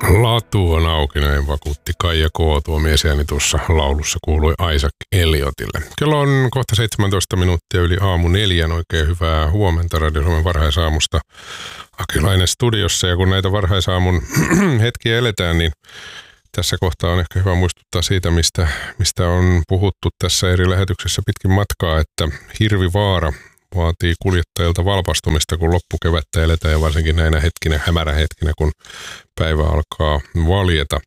Latu on auki, näin vakuutti Kaija K. Tuo miesääni tuossa laulussa kuului Isaac Elliottille. Kello on kohta 17 minuuttia yli aamu 4. Oikein hyvää huomenta Radio Suomen varhaisaamusta. Akilainen studiossa, ja kun näitä varhaisaamun hetkiä eletään, niin tässä kohtaa on ehkä hyvä muistuttaa siitä, mistä on puhuttu tässä eri lähetyksessä pitkin matkaa, että hirvivaara vaatii kuljettajilta valpastumista, kun loppukevättä eletään, ja varsinkin näinä hetkinä, hämärähetkinä, kun päivä alkaa valjeta.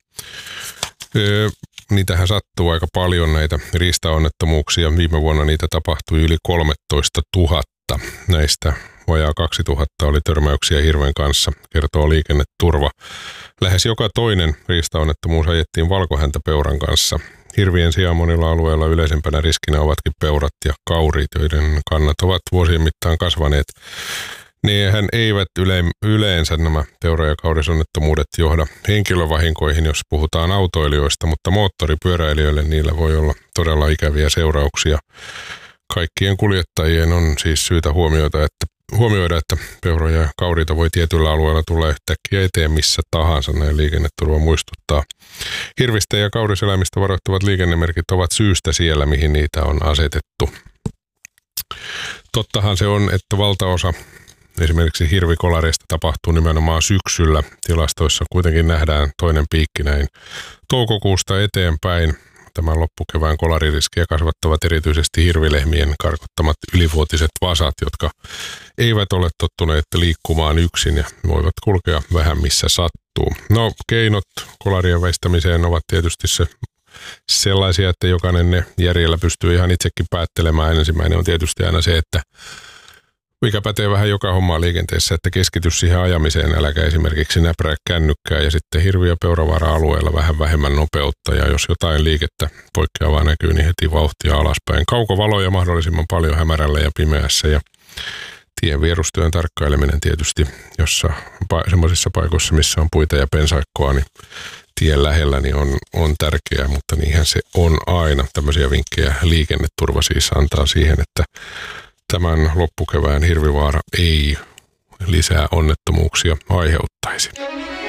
Niitähän sattuu aika paljon, näitä riistaonnettomuuksia. Viime vuonna niitä tapahtui yli 13 000. Näistä vajaa 2000 oli törmäyksiä hirven kanssa, kertoo Liikenneturva. Lähes joka toinen riistaonnettomuus ajettiin valkohäntäpeuran kanssa. Hirvien sijaan monilla alueilla yleisempänä riskinä ovatkin peurat ja kaurit, joiden kannat ovat vuosien mittaan kasvaneet. Nehän eivät yleensä nämä peura- ja kaurisonnettomuudet johda henkilövahinkoihin, jos puhutaan autoilijoista, mutta moottoripyöräilijöille niillä voi olla todella ikäviä seurauksia. Kaikkien kuljettajien on siis syytä huomioida, että peuroja ja kauriita voi tietyllä alueella tulla yhtäkkiä eteen missä tahansa, näin Liikenneturva muistuttaa. Hirvistä ja kauriseläimistä varoittavat liikennemerkit ovat syystä siellä, mihin niitä on asetettu. Tottahan se on, että valtaosa esimerkiksi hirvikolareista tapahtuu nimenomaan syksyllä. Tilastoissa kuitenkin nähdään toinen piikki näin toukokuusta eteenpäin. Tämän loppukevään kolaririskiä kasvattavat erityisesti hirvilehmien karkottamat ylivuotiset vasat, jotka eivät ole tottuneet liikkumaan yksin ja voivat kulkea vähän missä sattuu. No, keinot kolarien väistämiseen ovat tietysti sellaisia, että jokainen ne järjellä pystyy ihan itsekin päättelemään. Ensimmäinen on tietysti aina se, että mikä pätee vähän joka hommaa liikenteessä, että keskity siihen ajamiseen, äläkä esimerkiksi näprää kännykkää, ja sitten hirvi- ja peuravaara-alueella vähän vähemmän nopeutta, ja jos jotain liikettä poikkeavaa näkyy, niin heti vauhtia alaspäin. Kaukovaloja mahdollisimman paljon hämärällä ja pimeässä, ja tien vierustyön tarkkaileminen tietysti, jossa semmoisissa paikoissa, missä on puita ja pensaikkoa, niin tien lähellä niin on tärkeää, mutta niinhän se on aina. Tämmöisiä vinkkejä Liikenneturva siis antaa siihen, että tämän loppukevään hirvivaara ei lisää onnettomuuksia aiheuttaisi.